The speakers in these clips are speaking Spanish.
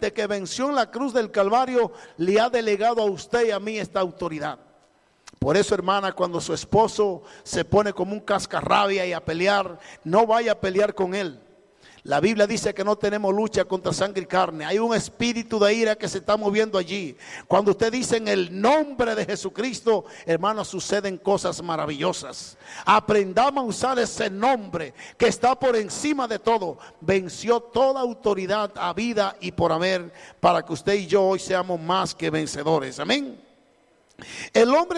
valiente que venció en la cruz del Calvario le ha delegado a usted y a mí esta autoridad. Por eso, hermana, cuando su esposo se pone como un cascarrabia y a pelear, no vaya a pelear con él. La Biblia dice que no tenemos lucha contra sangre y carne. Hay un espíritu de ira que se está moviendo allí. Cuando usted dice en el nombre de Jesucristo, hermanos, suceden cosas maravillosas. Aprendamos a usar ese nombre que está por encima de todo. Venció toda autoridad a vida y por haber, para que usted y yo hoy seamos más que vencedores. Amén. El hombre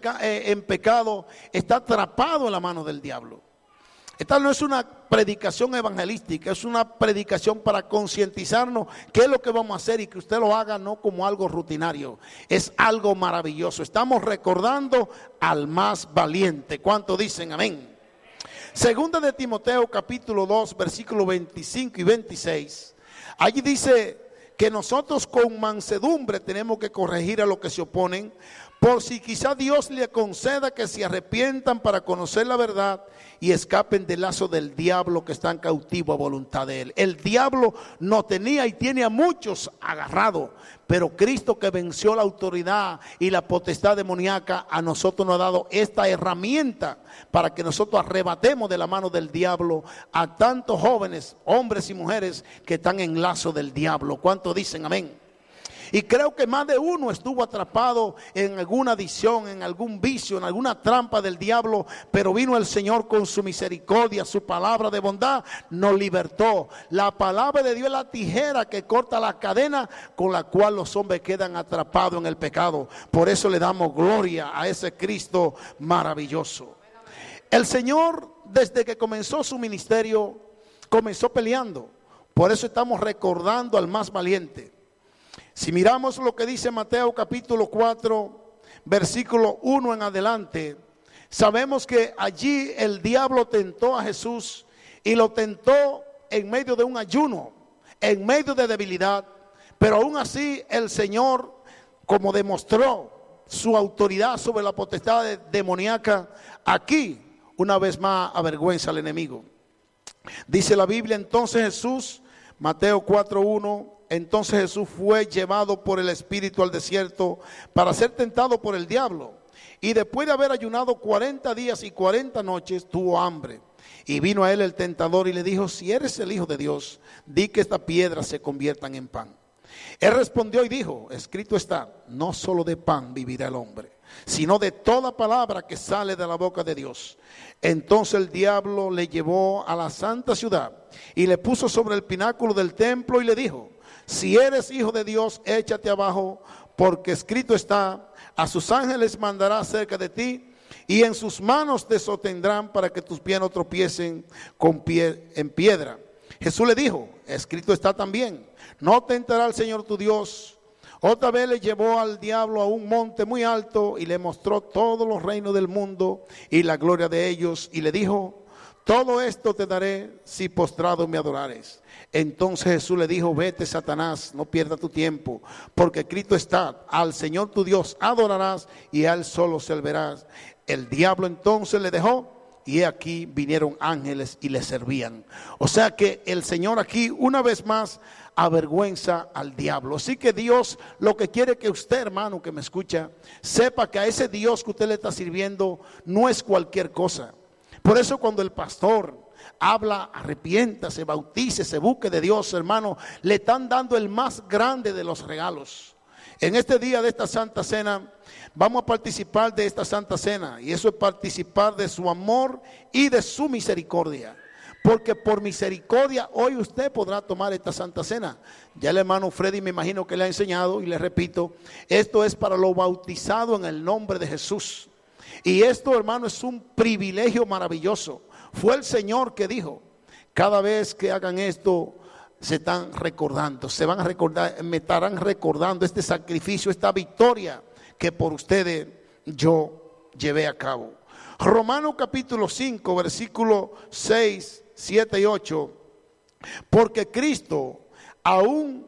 en pecado está atrapado en la mano del diablo. Esta no es una predicación evangelística, es una predicación para concientizarnos qué es lo que vamos a hacer y que usted lo haga no como algo rutinario, es algo maravilloso. Estamos recordando al más valiente. ¿Cuánto dicen amén? Segunda de Timoteo capítulo 2 versículos 25 y 26. Allí dice que nosotros con mansedumbre tenemos que corregir a los que se oponen, por si quizá Dios le conceda que se arrepientan para conocer la verdad y escapen del lazo del diablo que están cautivos a voluntad de él. El diablo no tenía y tiene a muchos agarrados, pero Cristo, que venció la autoridad y la potestad demoníaca, a nosotros nos ha dado esta herramienta para que nosotros arrebatemos de la mano del diablo a tantos jóvenes, hombres y mujeres que están en lazo del diablo. ¿Cuántos dicen amén? Y creo que más de uno estuvo atrapado en alguna adicción, en algún vicio, en alguna trampa del diablo, pero vino el Señor con su misericordia, su palabra de bondad, nos libertó. La palabra de Dios es la tijera que corta la cadena con la cual los hombres quedan atrapados en el pecado. Por eso le damos gloria a ese Cristo maravilloso. El Señor, desde que comenzó su ministerio, comenzó peleando. Por eso estamos recordando al más valiente. Si miramos lo que dice Mateo capítulo 4, versículo 1 en adelante, sabemos que allí el diablo tentó a Jesús y lo tentó en medio de un ayuno, en medio de debilidad, pero aún así el Señor, como demostró su autoridad sobre la potestad demoníaca, aquí una vez más avergüenza al enemigo. Dice la Biblia, entonces Jesús, Mateo 4:1, entonces Jesús fue llevado por el Espíritu al desierto para ser tentado por el diablo. Y después de haber ayunado 40 días y 40 noches, tuvo hambre. Y vino a él el tentador y le dijo, si eres el Hijo de Dios, di que estas piedras se conviertan en pan. Él respondió y dijo, escrito está, no solo de pan vivirá el hombre, sino de toda palabra que sale de la boca de Dios. Entonces el diablo le llevó a la santa ciudad y le puso sobre el pináculo del templo y le dijo, si eres hijo de Dios, échate abajo, porque escrito está, a sus ángeles mandará acerca de ti, y en sus manos te sostendrán para que tus pies no tropiecen en piedra. Jesús le dijo, escrito está también, no tentará al Señor tu Dios. Otra vez le llevó al diablo a un monte muy alto y le mostró todos los reinos del mundo y la gloria de ellos, y le dijo, todo esto te daré si postrado me adorares. Entonces Jesús le dijo, vete Satanás, no pierdas tu tiempo, porque escrito está, al Señor tu Dios adorarás y a él solo servirás. El diablo entonces le dejó y he aquí vinieron ángeles y le servían. O sea que el Señor aquí una vez más avergüenza al diablo. Así que Dios lo que quiere que usted, hermano que me escucha, sepa que a ese Dios que usted le está sirviendo no es cualquier cosa. Por eso cuando el pastor habla, arrepiéntase, bautícese, busque de Dios, hermano, le están dando el más grande de los regalos. En este día de esta Santa Cena, vamos a participar de esta Santa Cena, y eso es participar de su amor y de su misericordia. Porque por misericordia hoy usted podrá tomar esta Santa Cena. Ya el hermano Freddy me imagino que le ha enseñado, y le repito, esto es para los bautizados en el nombre de Jesús. Y esto, hermano, es un privilegio maravilloso. Fue el Señor que dijo, cada vez que hagan esto, se están recordando, se van a recordar, me estarán recordando este sacrificio, esta victoria que por ustedes yo llevé a cabo. Romanos capítulo 5, versículos 6, 7 y 8. Porque Cristo, aún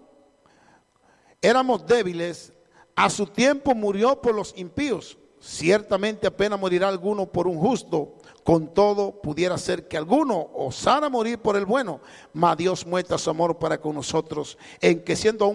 éramos débiles, a su tiempo murió por los impíos. Ciertamente apenas morirá alguno por un justo, con todo pudiera ser que alguno osara morir por el bueno, mas Dios muestra su amor para con nosotros, en que siendo aún